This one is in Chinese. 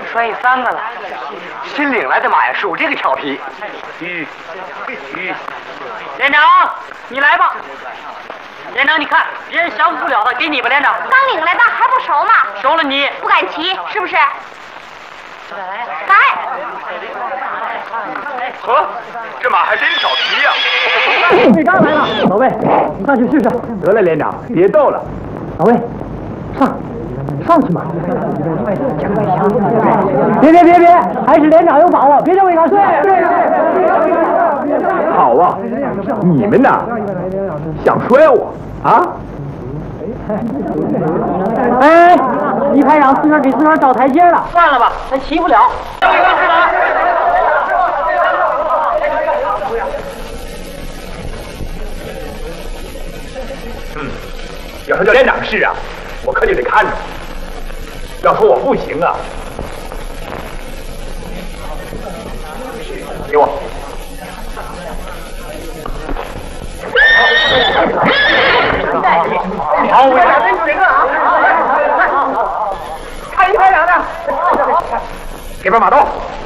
摔3个了。 新领来的马呀，属这个调皮。 连长，你来吧。连长，你看别人降服不了他，给你吧，连长。 刚领来的还不熟吗？ 熟了你不敢骑，是不是？来。 呵，这马还真调皮呀！ 队长来了，老魏，你上去试试。 得了，连长，别逗了。 老魏，上去嘛！别，还是连长有把握，别扔给他。对。 好啊，你们呐，想摔我啊？ 哎，一排长自个儿给自个儿找台阶了。 算了吧，他骑不了。 要说叫连长是啊，我可就得看着。要说我不行啊，给我。好，我真行啊！看一排长的，给把马刀。